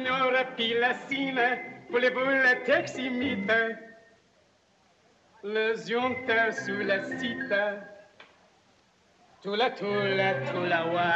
signora Pilassina, voulez-vous teximite? Le zionta sulla cita, tula wa.